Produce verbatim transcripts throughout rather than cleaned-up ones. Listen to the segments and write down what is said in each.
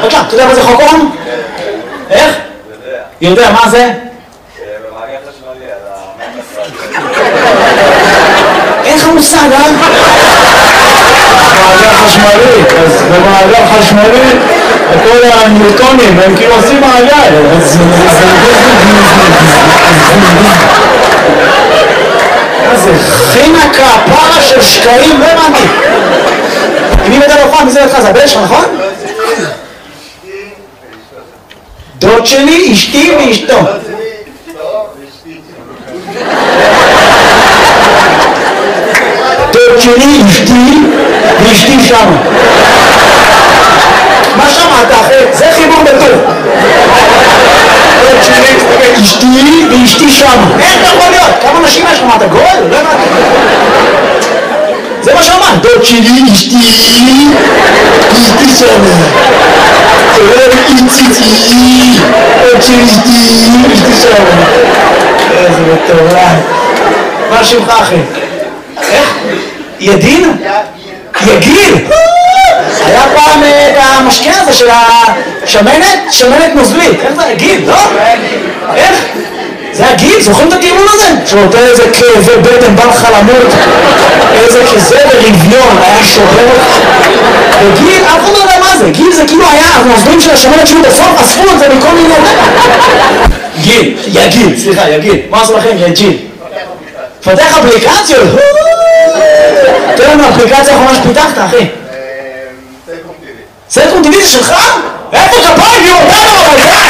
בבקשה, אתה יודע מה זה חוק אום? איך? יודע, מה זה? במעגל חשמלי על המעגל. אין לך מושג, אה? מעגל חשמלי, אז במעגל חשמלי כל הניוטונים הם כאילו עושים מעגל, אז זה חינה כפרה של שקעים, לא הבנתי. אם היא מדבר פעם, מי זה לך? זה הבן שלך, נכון? דוד שלי, אשתי ואשתו. דוד שלי, אשתי ואשתי שם. מה שמעת אחי? זה חיבור בטוב. דוד שלי, אשתי ואשתי שם. איך יכול להיות? כמה נשים יש לך? מה אתה גול? לא הבנתי. זה מה שאמרת. דוד שלי, אשתי ואשתי שם. איציצי, עוד של אשתי, אשתי שם. איזה מטורף. מה שמך אחי? איך? ידין? יגיל? היה פעם את המשקה הזה של השמנת, שמנת נוזלית. איך זה? יגיל, לא? איך? זה הגיל, זוכרים את הטיעון הזה? שנותן איזה כאבי בטן, בא לך למות, איזה כזה ברביון, היה שובר. וגיל, אף אחד לא יודע מה זה, גיל זה כאילו היה, הנוזלים של השמנת שלו בסוף, אספו את זה מכל מיני... גיל, יגיל, סליחה, יגיל, מה עשו לכם, יגיל? פתח אפליקציות? תן לנו אפליקציה האחרונה שפיתחת, אחי. סלקום טיווי. סלקום טיווי זה שלך? איפה כפיים, יום, אותנו, אבל זה?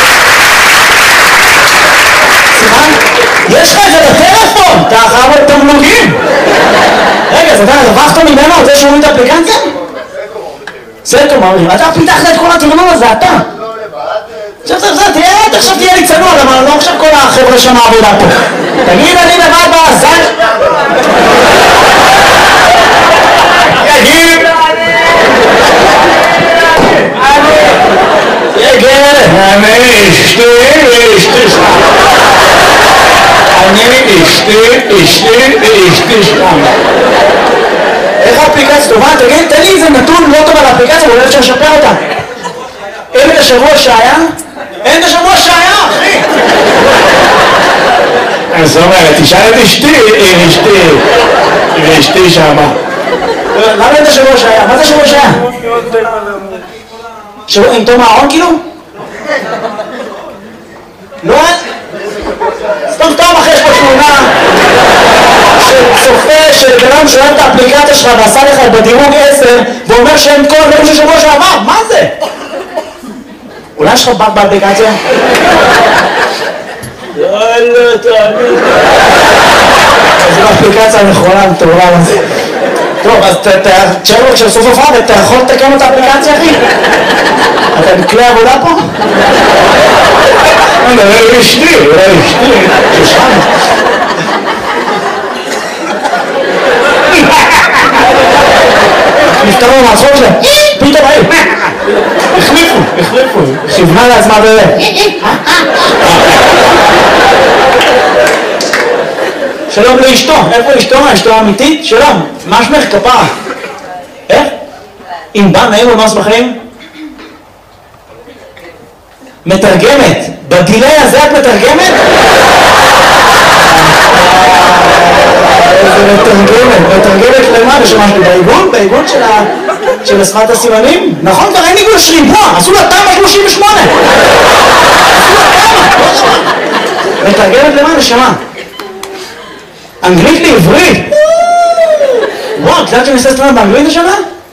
יש לך את זה בטלפון, אתה חייב את תמלוגים. רגע, אז אתה רווחת ממנו, זה שומעים את האפליקציה? סלקום אומרים, אתה פיתחת את כל התמלוג הזה, אתה. עכשיו, עכשיו, תראה, עכשיו תהיה לי צנוע, אבל לא עכשיו כל החבר'ה שם העבודה פה. תגיד, אני לבד בעזן. יגיד. יגיד. אני אשתי ואשתי שם. אני אשתי, אשתי ואשתי שם. איך האפליקציה טובה? תגיד, תן לי איזה נתון לא טוב על האפליקציה, אולי אפשר לשפר אותה. אין את השבוע שהיה? אין את השבוע שהיה, אחי! אז זאת אומרת, תשאל את אשתי, אשתי, ואשתי שמה. למה אין את השבוע שהיה? מה זה השבוע שהיה? שבוע עם תום הארון כאילו? לא היה? סתם סתם אחרי יש פה תמונה שצופה שבנם שואל את האפליקציה שלך ועשה לך בדירוג עשר ואומר שאין כל הדברים של שבוע שעבר, מה זה? אולי יש לך בק באפליקציה? לא, לא, תאמין. זו האפליקציה הנכונה, מטורף הזה. טוב, אז תשאר לו כשבסוף הופעה, אתה יכול לתקן את האפליקציה, אחי? אתה מכלי עבודה פה? אולי אשתי, אולי אשתי. ששם. נפתרו מהצחוק שלהם, פתאום היי, החליפו, החליפו, כיוונה לעצמה בזה. שלום לאשתו, איפה אשתו? אשתו האמיתית? שלום, מה שמך כפרה? איך? אם בא נעים ומאס בחיים? מתרגמת, בגילי הזה את מתרגמת? איזה מתרגמת, מתרגמת למה? ושמשהו בעיגון? בעיגון של שפת הסימנים? נכון, כבר אין עיגון של ריבוע, עשו לה תמ"א שלושים ושמונה. מתרגמת למה? נשמה? אנגלית לעברית? וואו, את יודעת שאני עושה סטרנד באנגלית השנה?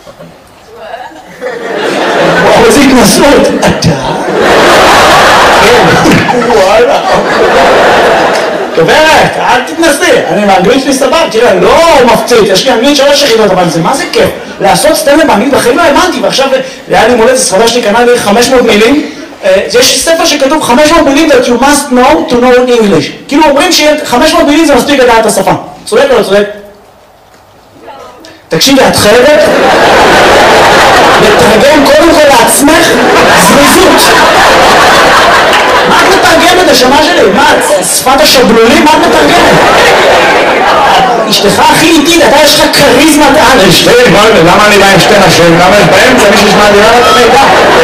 וואו, איזה התנסות. אתה? וואלה. גברת, אל תתנסי, אני באנגלית שלי סבב, תראה, לא מפציץ, יש לי אנגלית שלוש יחידות, אבל זה מה זה כיף? לעשות סטנדאפ באנגלית בחיים לא האמנתי, ועכשיו היה לי מולדת, סחבה שלי קנה לי חמש מאות מילים, יש ספר שכתוב חמש מאות מילים that you must know to know English, כאילו אומרים ש-חמש מאות מילים זה מספיק לדעת את השפה, צודק או לא צודק? תקשיבי, את חייבת לתרגם קודם כל לעצמך זריזות. מה את מתרגמת השמה שלי? מה, שפת השבלולים? מה את מתרגמת? אשתך הכי איטית, אתה יש לך כריזמת על. שתי, למה אני בא עם שתי נשים? למה יש באמצע מישהו שמע לי? למה אתה מידע?